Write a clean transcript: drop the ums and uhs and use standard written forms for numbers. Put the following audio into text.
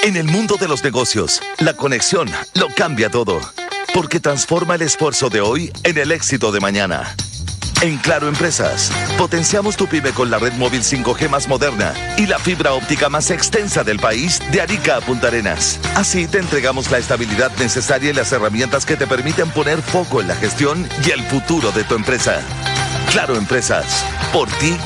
En el mundo de los negocios, la conexión lo cambia todo, porque transforma el esfuerzo de hoy en el éxito de mañana. En Claro Empresas, potenciamos tu pyme con la red móvil 5G más moderna y la fibra óptica más extensa del país, de Arica a Punta Arenas. Así te entregamos la estabilidad necesaria y las herramientas que te permiten poner foco en la gestión y el futuro de tu empresa. Claro Empresas, por ti